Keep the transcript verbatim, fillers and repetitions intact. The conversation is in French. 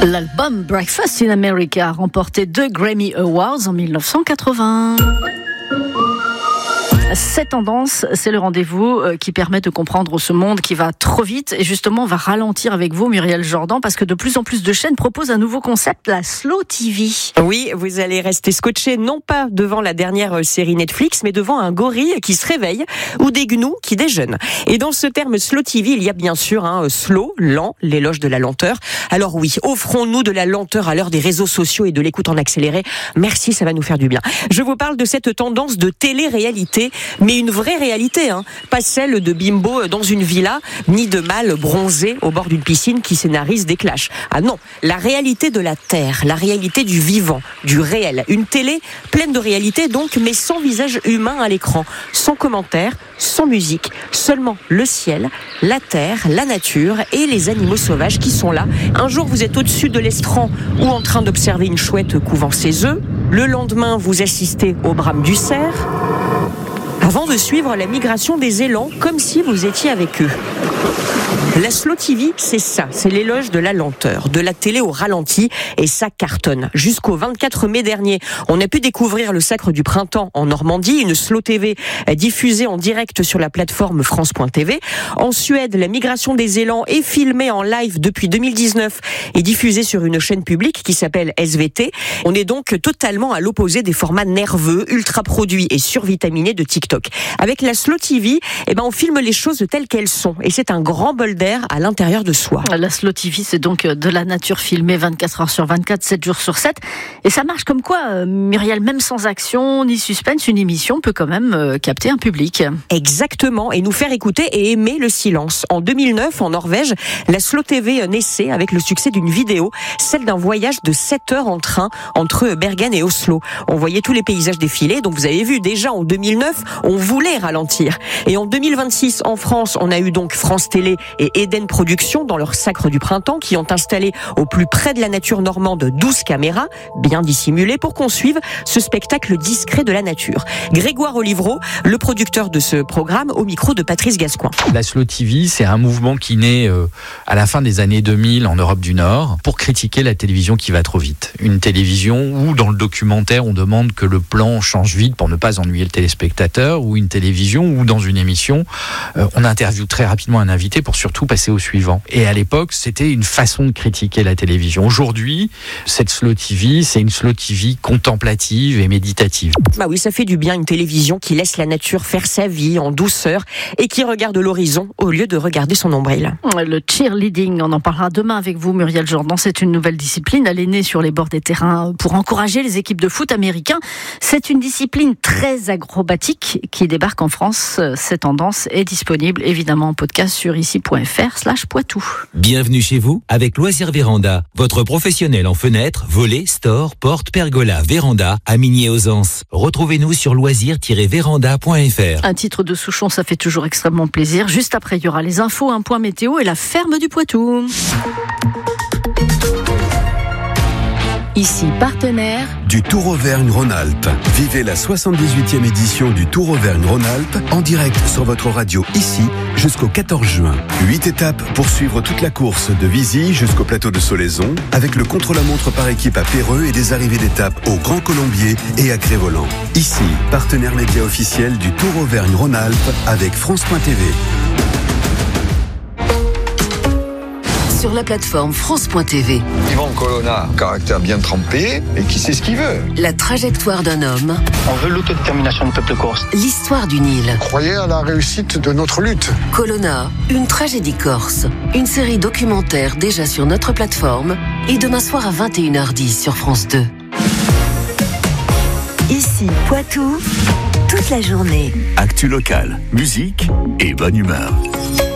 L'album Breakfast in America a remporté deux Grammy Awards en dix-neuf cent quatre-vingts. Cette tendance, c'est le rendez-vous qui permet de comprendre ce monde qui va trop vite. Et justement, on va ralentir avec vous, Muriel Jordan, parce que de plus en plus de chaînes proposent un nouveau concept, la Slow T V. Oui, vous allez rester scotché non pas devant la dernière série Netflix, mais devant un gorille qui se réveille ou des gnous qui déjeunent. Et dans ce terme Slow T V, il y a bien sûr un hein, slow, lent, l'éloge de la lenteur. Alors oui, offrons-nous de la lenteur à l'heure des réseaux sociaux et de l'écoute en accéléré. Merci, ça va nous faire du bien. Je vous parle de cette tendance de télé-réalité, mais une vraie réalité, hein. Pas celle de bimbo dans une villa, ni de mâle bronzé au bord d'une piscine qui scénarise des clashs. Ah non, la réalité de la terre, la réalité du vivant, du réel. Une télé pleine de réalité donc, mais sans visage humain à l'écran, sans commentaires, sans musique, seulement le ciel, la terre, la nature et les animaux sauvages qui sont là. Un jour, vous êtes au-dessus de l'estran ou en train d'observer une chouette couvant ses œufs. Le lendemain, vous assistez au brame du cerf, avant de suivre la migration des élans comme si vous étiez avec eux. La Slow T V, c'est ça, c'est l'éloge de la lenteur, de la télé au ralenti, et ça cartonne. Jusqu'au vingt-quatre mai dernier, on a pu découvrir le Sacre du Printemps en Normandie, une Slow T V diffusée en direct sur la plateforme France point T V. En Suède, la migration des élans est filmée en live depuis deux mille dix-neuf et diffusée sur une chaîne publique qui s'appelle S V T. On est donc totalement à l'opposé des formats nerveux, ultra produits et survitaminés de TikTok. Avec la Slow T V, eh ben on filme les choses telles qu'elles sont, et c'est un grand bol d'air à l'intérieur de soi. La Slow T V, c'est donc de la nature filmée vingt-quatre heures sur vingt-quatre, sept jours sur sept. Et ça marche comme quoi, Muriel, même sans action ni suspense, une émission peut quand même capter un public. Exactement, et nous faire écouter et aimer le silence. En deux mille neuf, en Norvège, la Slow T V naissait avec le succès d'une vidéo, celle d'un voyage de sept heures en train entre Bergen et Oslo. On voyait tous les paysages défiler, donc vous avez vu, déjà en deux mille neuf, on voulait ralentir. Et en deux mille vingt-six, en France, on a eu donc France Télé et Eden Productions dans leur Sacre du Printemps qui ont installé au plus près de la nature normande douze caméras, bien dissimulées, pour qu'on suive ce spectacle discret de la nature. Grégoire Olivreau, le producteur de ce programme, au micro de Patrice Gascoin. La Slow T V, c'est un mouvement qui naît euh, à la fin des années deux mille en Europe du Nord pour critiquer la télévision qui va trop vite. Une télévision où, dans le documentaire, on demande que le plan change vite pour ne pas ennuyer le téléspectateur, ou une télévision où, dans une émission, euh, on interviewe très rapidement un invité pour surtout passer au suivant. Et à l'époque, c'était une façon de critiquer la télévision. Aujourd'hui, cette Slow T V, c'est une Slow T V contemplative et méditative. Bah oui, ça fait du bien, une télévision qui laisse la nature faire sa vie en douceur et qui regarde l'horizon au lieu de regarder son nombril. Le cheerleading, on en parlera demain avec vous, Muriel Jordan. C'est une nouvelle discipline. Elle est née sur les bords des terrains pour encourager les équipes de foot américains. C'est une discipline très acrobatique qui débarque en France. Cette tendance est disponible évidemment en podcast sur ici point f r slash Poitou. Bienvenue chez vous avec Loisirs Véranda, votre professionnel en fenêtres, volets, stores, portes, pergolas, véranda à Migné-aux-Anses. Retrouvez-nous sur loisirs tiret véranda point f r. Un titre de Souchon, ça fait toujours extrêmement plaisir. Juste après, il y aura les infos, un point météo et la ferme du Poitou. Ici, partenaire du Tour Auvergne-Rhône-Alpes. Vivez la soixante-dix-huitième édition du Tour Auvergne-Rhône-Alpes en direct sur votre radio ici jusqu'au quatorze juin. Huit étapes pour suivre toute la course de Vizy jusqu'au plateau de Solaison, avec le contre-la-montre par équipe à Péreux et des arrivées d'étapes au Grand Colombier et à Crévolant. Ici, partenaire média officiel du Tour Auvergne-Rhône-Alpes avec France point T V. sur la plateforme France point T V. Yvan Colonna, caractère bien trempé et qui sait ce qu'il veut. La trajectoire d'un homme. On veut l'autodétermination du peuple corse. L'histoire d'une île. Croyez à la réussite de notre lutte. Colonna, une tragédie corse. Une série documentaire déjà sur notre plateforme et demain soir à vingt et une heures dix sur France deux. Ici, Poitou, toute la journée. Actu local, musique et bonne humeur.